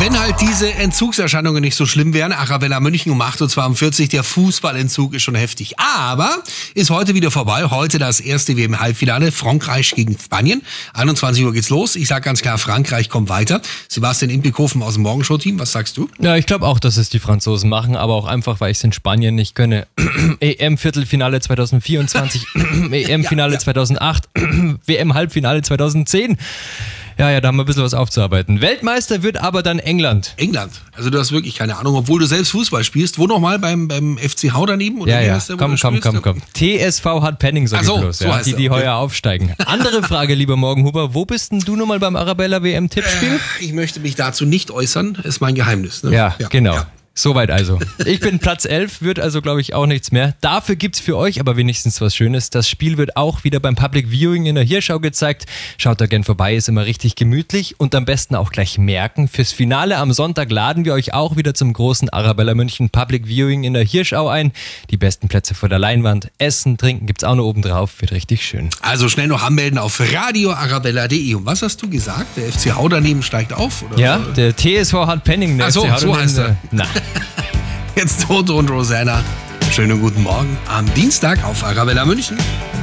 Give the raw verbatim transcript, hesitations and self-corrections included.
Wenn halt diese Entzugserscheinungen nicht so schlimm wären, Arabella München um acht Uhr zweiundvierzig, der Fußballentzug ist schon heftig. Aber ist heute wieder vorbei. Heute das erste W M-Halbfinale, Frankreich gegen Spanien. einundzwanzig Uhr geht's los. Ich sag ganz klar, Frankreich kommt weiter. Sebastian Impekofen aus dem Morgenshow-Team, was sagst du? Ja, ich glaube auch, dass es die Franzosen machen, aber auch einfach, weil ich es in Spanien nicht gönne. E M-Viertelfinale zweitausendvierundzwanzig, E M-Finale ja, ja. zweitausendacht, W M-Halbfinale zweitausendzehn. Ja, ja, da haben wir ein bisschen was aufzuarbeiten. Weltmeister wird aber dann England. England? Also du hast wirklich keine Ahnung, obwohl du selbst Fußball spielst. Wo nochmal? Beim, beim F C Hau daneben? Oder ja, ja, der, komm, komm, komm, komm. T S V Hartpenning, sag ich so, bloß. so Ja, die, die okay. heuer aufsteigen. Andere Frage, lieber Morgenhuber. Wo bist denn du nochmal beim Arabella W M-Tippspiel? Äh, ich möchte mich dazu nicht äußern. Ist mein Geheimnis. Ne? Ja, ja, genau. Ja. Soweit also. Ich bin Platz elf, wird also, glaube ich, auch nichts mehr. Dafür gibt's für euch aber wenigstens was Schönes. Das Spiel wird auch wieder beim Public Viewing in der Hirschau gezeigt. Schaut da gern vorbei, ist immer richtig gemütlich. Und am besten auch gleich merken, fürs Finale am Sonntag laden wir euch auch wieder zum großen Arabella München Public Viewing in der Hirschau ein. Die besten Plätze vor der Leinwand. Essen, trinken gibt's auch noch oben drauf. Wird richtig schön. Also schnell noch anmelden auf radio arabella punkt de. Und was hast du gesagt? Der F C Hau daneben steigt auf? Oder? Ja, der T S V Hartpenning. Ach so, so heißt er. Na. Jetzt Toto und Rosanna. Schönen guten Morgen am Dienstag auf Arabella München.